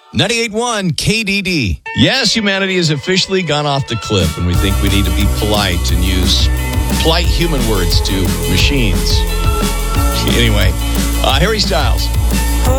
98.1 KDD. Yes, humanity has officially gone off the cliff, and we think we need to be polite and use polite human words to machines. Anyway, Harry Styles